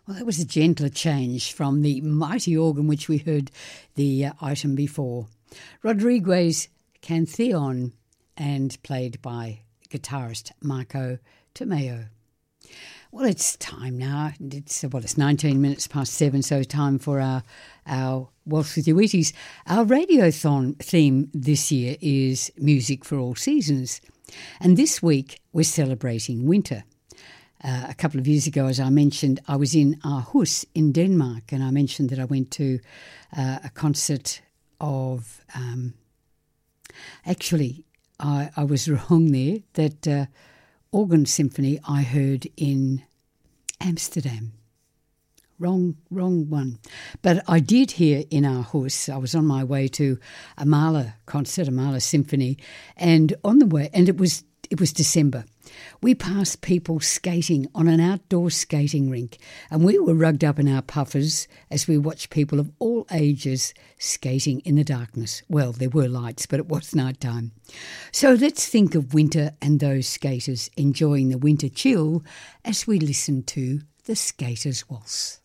Well, that was a gentler change from the mighty organ which we heard the item before. Rodriguez Canción, and played by guitarist Marco Tomeo. Well, it's time now. It's 19 minutes past 7, so time for our Waltz with Your Wheaties. Our radiothon theme this year is Music for All Seasons. And this week we're celebrating winter. A couple of years ago, as I mentioned, I was in Aarhus in Denmark, and I mentioned that I went to a concert of... Actually, I was wrong there. That organ symphony I heard in Amsterdam. Wrong one. But I did hear in Aarhus. I was on my way to a Mahler concert, a Mahler symphony, and on the way, and it was December. We passed people skating on an outdoor skating rink, and we were rugged up in our puffers as we watched people of all ages skating in the darkness. Well, there were lights, but it was night time. So let's think of winter and those skaters enjoying the winter chill as we listen to the Skaters' Waltz.